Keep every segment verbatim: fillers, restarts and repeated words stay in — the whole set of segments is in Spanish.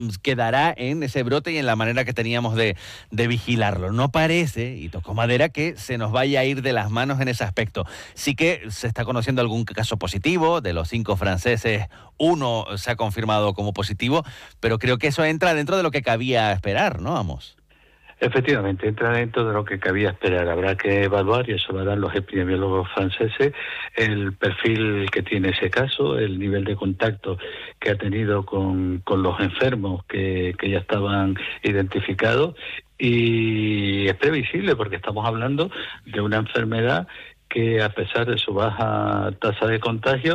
quedará en ese brote y en la manera que teníamos de, de vigilarlo. No parece, y toco madera, que se nos vaya a ir de las manos en ese aspecto. Sí que se está conociendo algún caso positivo. De los cinco franceses, uno se ha confirmado como positivo, pero creo que eso entra dentro de lo que cabía esperar, ¿no, Amos? Efectivamente, entra dentro de lo que cabía esperar. Habrá que evaluar, y eso lo harán los epidemiólogos franceses, el perfil que tiene ese caso, el nivel de contacto que ha tenido con, con los enfermos que, que ya estaban identificados, y es previsible porque estamos hablando de una enfermedad que, a pesar de su baja tasa de contagio,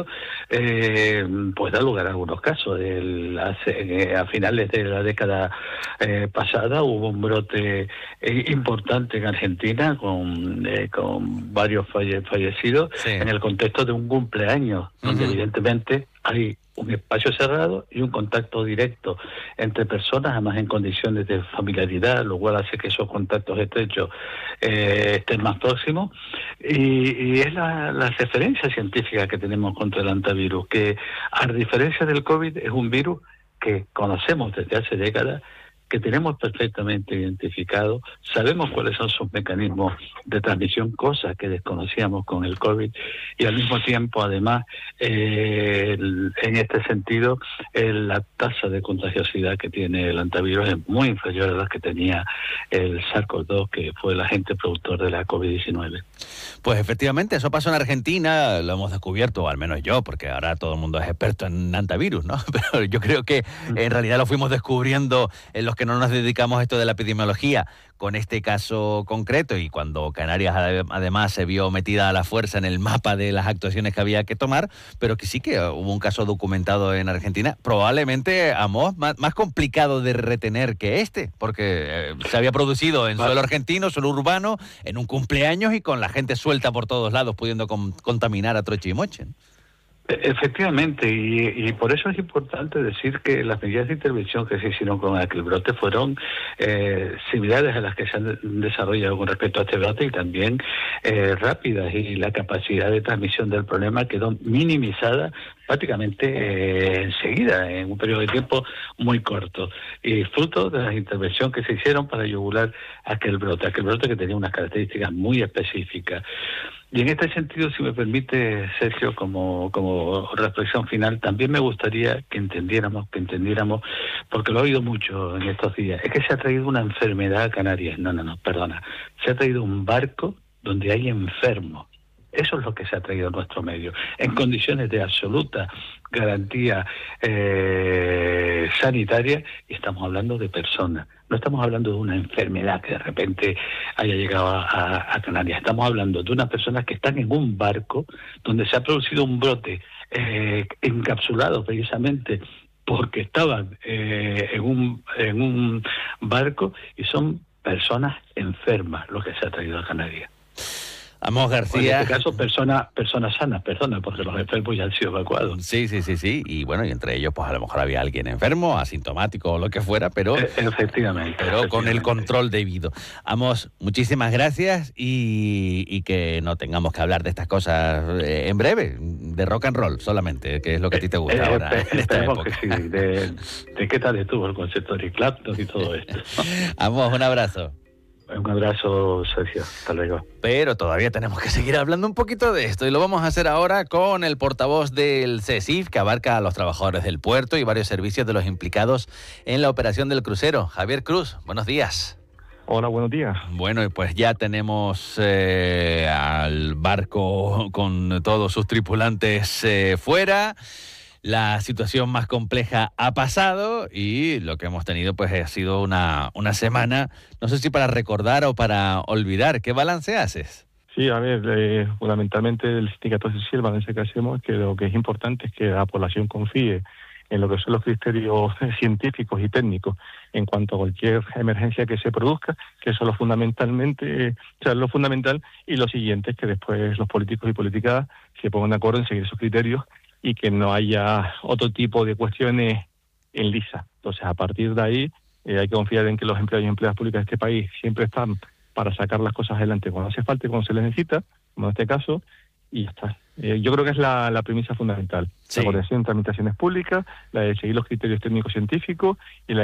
eh, pues da lugar a algunos casos. El, hace, eh, a finales de la década eh, pasada hubo un brote eh, importante en Argentina con, eh, con varios falle, fallecidos Sí. en el contexto de un cumpleaños, donde uh-huh. evidentemente hay un espacio cerrado y un contacto directo entre personas, además en condiciones de familiaridad, lo cual hace que esos contactos estrechos eh, estén más próximos. Y, y es la, la referencia científica que tenemos contra el antivirus, que, a diferencia del COVID, es un virus que conocemos desde hace décadas, que tenemos perfectamente identificado, sabemos cuáles son sus mecanismos de transmisión, cosas que desconocíamos con el COVID, y al mismo tiempo, además, eh, el, en este sentido, el, la tasa de contagiosidad que tiene el antivirus es muy inferior a la que tenía el SARS-CoV dos, que fue el agente productor de la COVID diecinueve. Pues efectivamente, eso pasó en Argentina, lo hemos descubierto, o al menos yo, porque ahora todo el mundo es experto en antivirus, ¿no? Pero yo creo que en realidad lo fuimos descubriendo en los que no nos dedicamos a esto de la epidemiología, con este caso concreto, y cuando Canarias además se vio metida a la fuerza en el mapa de las actuaciones que había que tomar, pero que sí que hubo un caso documentado en Argentina, probablemente, Amos, más, más complicado de retener que este, porque eh, se había producido en suelo argentino, suelo urbano, en un cumpleaños y con la gente suelta por todos lados, pudiendo con, contaminar a troche y moche. Efectivamente, y, y por eso es importante decir que las medidas de intervención que se hicieron con aquel brote fueron eh, similares a las que se han desarrollado con respecto a este brote, y también eh, rápidas, y la capacidad de transmisión del problema quedó minimizada prácticamente eh, enseguida, en un periodo de tiempo muy corto, y fruto de la intervención que se hicieron para yugular aquel brote, aquel brote que tenía unas características muy específicas. Y en este sentido, si me permite, Sergio, como, como reflexión final, también me gustaría que entendiéramos, que entendiéramos, porque lo he oído mucho en estos días, es que se ha traído una enfermedad a Canarias. No, no, no, perdona. Se ha traído un barco donde hay enfermos. Eso es lo que se ha traído a nuestro medio, en condiciones de absoluta garantía eh, sanitaria, y estamos hablando de personas. No estamos hablando de una enfermedad que de repente haya llegado a, a, a Canarias. Estamos hablando de unas personas que están en un barco donde se ha producido un brote eh, encapsulado precisamente porque estaban eh, en, un, en un barco, y son personas enfermas lo que se ha traído a Canarias. Amos García. En este caso, personas personas sanas, personas, porque los enfermos ya han sido evacuados. Sí, sí, sí, sí. Y bueno, y entre ellos, pues a lo mejor había alguien enfermo, asintomático o lo que fuera, pero. E- efectivamente. Pero efectivamente. con el control debido. Amos, muchísimas gracias, y, y que no tengamos que hablar de estas cosas eh, en breve, de rock and roll solamente, que es lo que a ti te gusta eh, ahora. Eh, en esta época. Que sí, de, de qué tal estuvo el concepto de Eric Clapton y todo esto. Amos, un abrazo. Un abrazo, Sergio. Hasta luego. Pero todavía tenemos que seguir hablando un poquito de esto, y lo vamos a hacer ahora con el portavoz del CESIF, que abarca a los trabajadores del puerto y varios servicios de los implicados en la operación del crucero. Javier Cruz, buenos días. Hola, buenos días. Bueno, y pues ya tenemos eh, al barco con todos sus tripulantes eh, fuera. La situación más compleja ha pasado, y lo que hemos tenido pues ha sido una, una semana, no sé si para recordar o para olvidar. ¿Qué balance haces? Sí, a ver, eh, fundamentalmente el sindicato CESIF, el balance que hacemos es que lo que es importante es que la población confíe en lo que son los criterios científicos y técnicos en cuanto a cualquier emergencia que se produzca, que eso es lo fundamentalmente, o sea, lo fundamental, y lo siguiente es que después los políticos y políticas se pongan de acuerdo en seguir esos criterios, y que no haya otro tipo de cuestiones en lisa. Entonces, a partir de ahí, eh, hay que confiar en que los empleados y empleadas públicas de este país siempre están para sacar las cosas adelante cuando hace falta y cuando se les necesita, como en este caso, y ya está. Eh, yo creo que es la, la premisa fundamental. Sí. La coordinación de tramitaciones públicas, la de seguir los criterios técnicos científicos, y la